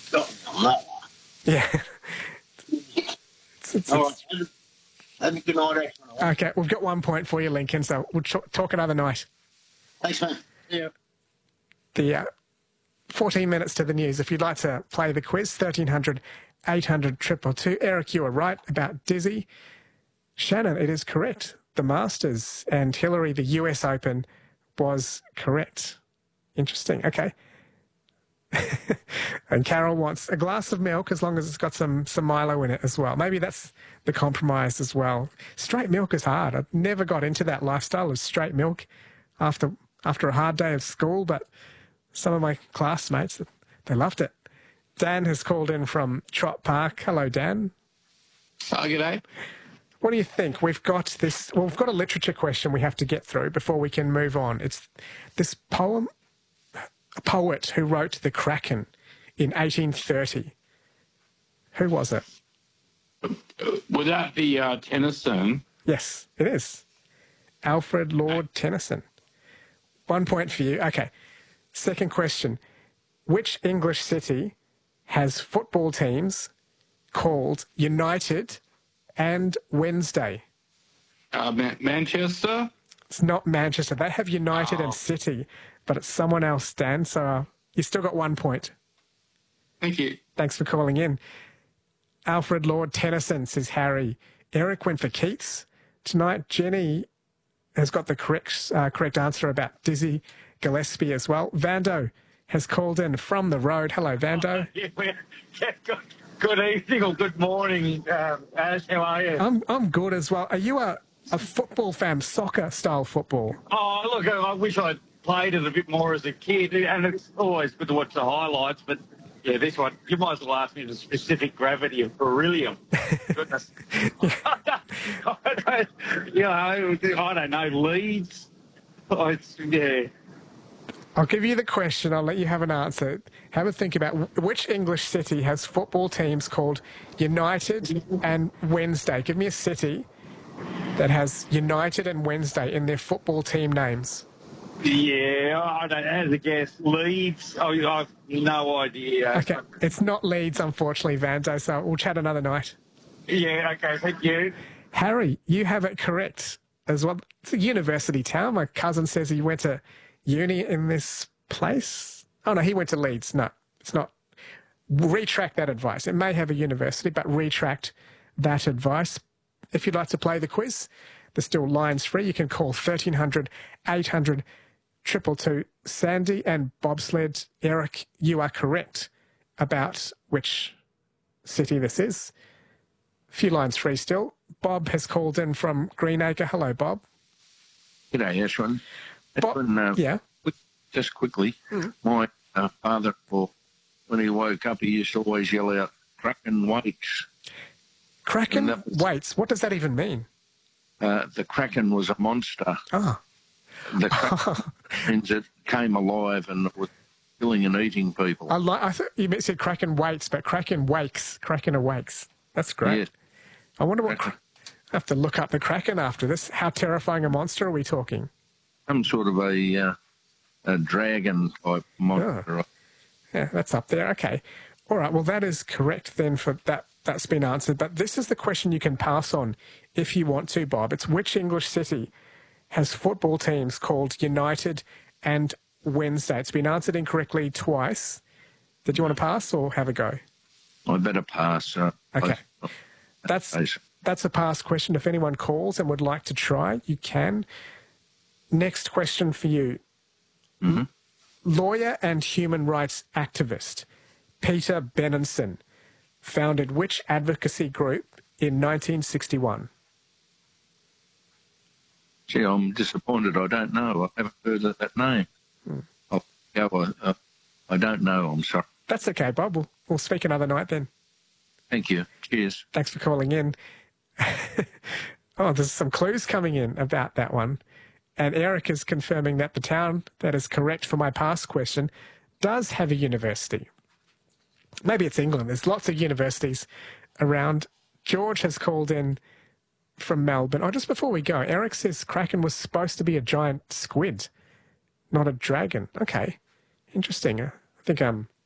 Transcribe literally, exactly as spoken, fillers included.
got me on that one. Yeah. it's, it's, All it's, right. Have a good night, everyone. okay, we've got one point for you, Lincoln, so we'll ch- talk another night. Thanks, man. Yeah. The uh, fourteen minutes to the news. If you'd like to play the quiz, thirteen hundred, eight hundred, two two two. Eric, you were right about Dizzy. Shannon, it is correct. The Masters, and Hillary, the U S Open, was correct. Interesting. Okay. And Carol wants a glass of milk as long as it's got some, some Milo in it as well. Maybe that's the compromise as well. Straight milk is hard. I never got into that lifestyle of straight milk after after a hard day of school, but some of my classmates, they loved it. Dan has called in from Trott Park. Hello, Dan. Oh, g'day. What do you think? We've got this, well, we've got a literature question we have to get through before we can move on. It's this poem, a poet who wrote The Kraken in eighteen thirty. Who was it? Would that be uh, Tennyson? Yes, it is. Alfred Lord Tennyson. One point for you. Okay. Second question. Which English city has football teams called United and Wednesday? Uh, Ma- Manchester? It's not Manchester. They have United Oh. and City, but it's someone else, Dan. So uh, you still got one point. Thank you. Thanks for calling in. Alfred Lord Tennyson, says Harry. Eric went for Keats. Tonight, Jenny has got the correct uh, correct answer about Dizzy Gillespie as well. Vando has called in from the road. Hello, Vando. Oh, yeah, we're- yeah, good, good evening or good morning, um, Ash. How are you? I'm I'm good as well. Are you a, a football fan, soccer style football? Oh, look, I wish I'd played it a bit more as a kid, and it's always good to watch the highlights, but yeah, this one, you might as well ask me the specific gravity of beryllium. Goodness. I don't, you know, I don't know, Leeds. Oh, it's, yeah. I'll give you the question. I'll let you have an answer. Have a think about wh- which English city has football teams called United and Wednesday. Give me a city that has United and Wednesday in their football team names. Yeah, I don't have to guess. Leeds. Oh, I've no idea. Okay, it's not Leeds, unfortunately, Vando, so we'll chat another night. Yeah, okay, thank you. Harry, you have it correct as well. It's a university town. My cousin says he went to uni in this place. Oh, no, he went to Leeds. No, it's not. Retract that advice. It may have a university, but retract that advice. If you'd like to play the quiz, there's still lines free. You can call thirteen hundred, eight hundred, two two two. Sandy and Bobsled, Eric, you are correct about which city this is. A few lines free still. Bob has called in from Greenacre. Hello, Bob. G'day, Ashwin. Bob, Ashwin, uh, yeah. quick- just quickly, Mm. my uh, father, when he woke up, he used to always yell out, Kraken wakes. Kraken And that was- waits. What does that even mean? Uh, the Kraken was a monster. Ah, The Kraken means it came alive and was killing and eating people. I like. I thought you said Kraken waits, but Kraken wakes. Kraken awakes. That's great. Yes. I wonder what. Kra- I have to look up the Kraken after this. How terrifying a monster are we talking? Some sort of a, uh, a dragon type monster. Yeah, that's up there. Okay. All right. Well, that is correct then for that. That's been answered. But this is the question you can pass on if you want to, Bob. It's which English city has football teams called United and Wednesday? It's been answered incorrectly twice. Did you want to pass or have a go? I better pass. Uh, Okay. I- That's I- that's a pass question. If anyone calls and would like to try, you can. Next question for you. Mhm. Lawyer and human rights activist Peter Benenson founded which advocacy group in nineteen sixty-one? Gee, I'm disappointed. I don't know. I haven't heard of that name. Hmm. I'll go. Uh, I don't know. I'm sorry. That's okay, Bob. We'll, we'll speak another night then. Thank you. Cheers. Thanks for calling in. Oh, there's some clues coming in about that one. And Eric is confirming that the town that is correct for my past question does have a university. Maybe it's England. There's lots of universities around. George has called in from Melbourne. Oh, just before we go, Eric says Kraken was supposed to be a giant squid, not a dragon. Okay, interesting. I think um,